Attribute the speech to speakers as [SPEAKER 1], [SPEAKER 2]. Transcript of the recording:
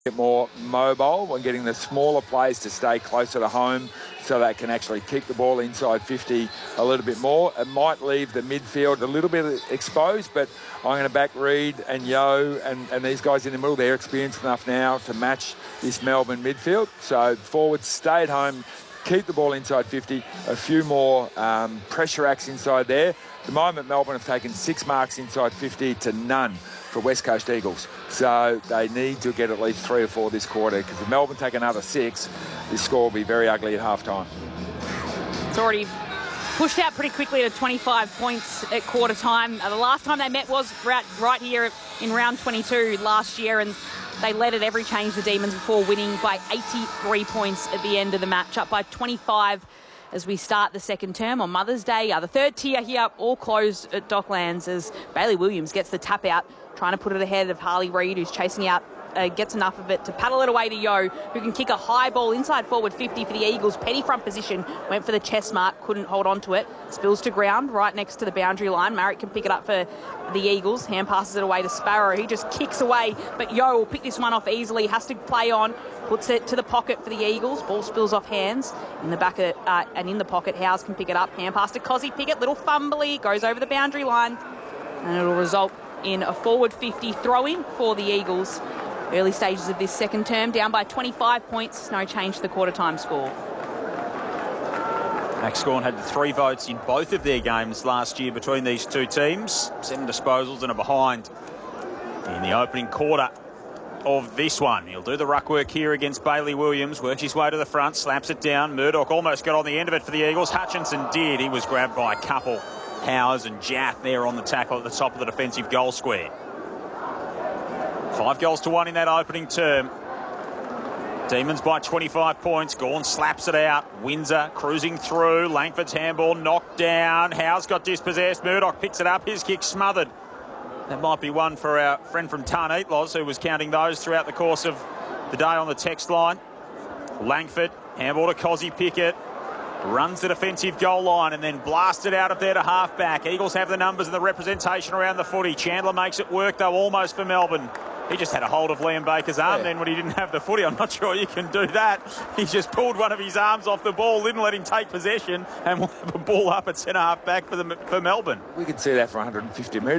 [SPEAKER 1] bit more mobile when getting the smaller players to stay closer to home so they can actually keep the ball inside 50 a little bit more. It might leave the midfield a little bit exposed, but I'm going to back Reid and Yeo and these guys in the middle. They're experienced enough now to match this Melbourne midfield. So forwards, stay at home, keep the ball inside 50, a few more pressure acts inside there. At the moment, Melbourne have taken 6 marks inside 50 to none for West Coast Eagles. So they need to get at least 3 or 4 this quarter, because if Melbourne take another 6, this score will be very ugly at half-time.
[SPEAKER 2] It's already pushed out pretty quickly to 25 points at quarter time. The last time they met was right here in round 22 last year, and they led at every change, the Demons, before winning by 83 points at the end of the match, up by 25 as we start the second term on Mother's Day. The third tier here all closed at Docklands as Bailey Williams gets the tap out, trying to put it ahead of Harley Reid, who's chasing out, gets enough of it to paddle it away to Yeo, who can kick a high ball inside forward 50 for the Eagles. Petty front position, went for the chest mark, couldn't hold on to it. Spills to ground right next to the boundary line. Marriott can pick it up for the Eagles. Hand passes it away to Sparrow. He just kicks away, but Yeo will pick this one off easily, has to play on, puts it to the pocket for the Eagles. Ball spills off hands in the back of, and in the pocket. Howes can pick it up. Hand pass to Cozzy Pickett, little fumbly, goes over the boundary line, and it'll result in a forward 50 throw-in for the Eagles. Early stages of this second term, down by 25 points, no change to the quarter-time score.
[SPEAKER 3] Max Gawn had 3 votes in both of their games last year between these two teams. 7 disposals and a behind in the opening quarter of this one. He'll do the ruck work here against Bailey Williams, works his way to the front, slaps it down. Murdoch almost got on the end of it for the Eagles. Hutchinson did. He was grabbed by a couple. Howes and Jaff there on the tackle at the top of the defensive goal square. 5 goals to 1 in that opening term. Demons by 25 points. Gawn slaps it out. Windsor cruising through. Langford's handball knocked down. Howes got dispossessed. Murdoch picks it up. His kick smothered. That might be one for our friend from Tarneet, Loz, who was counting those throughout the course of the day on the text line. Langford, handball to Cozzy Pickett. Runs the defensive goal line and then blasted out of there to half-back. Eagles have the numbers and the representation around the footy. Chandler makes it work, though, almost for Melbourne. He just had a hold of Liam Baker's arm then when he didn't have the footy. I'm not sure you can do that. He just pulled one of his arms off the ball, didn't let him take possession, and we'll have a ball up at centre half-back for Melbourne.
[SPEAKER 1] We could see that for 150 metres.